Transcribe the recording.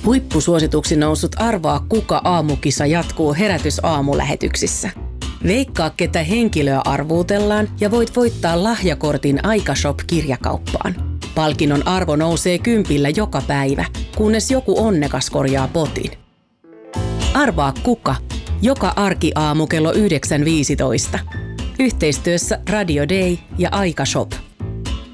Huippusuosituksi noussut Arvaa kuka -aamukisa jatkuu Herätys-aamulähetyksissä. Veikkaa, ketä henkilöä arvuutellaan ja voit voittaa lahjakortin Aikashop-kirjakauppaan. Palkinnon arvo nousee 10 joka päivä, kunnes joku onnekas korjaa potin. Arvaa kuka? Joka arkiaamu kello 9.15. Yhteistyössä Radio Day ja Aikashop.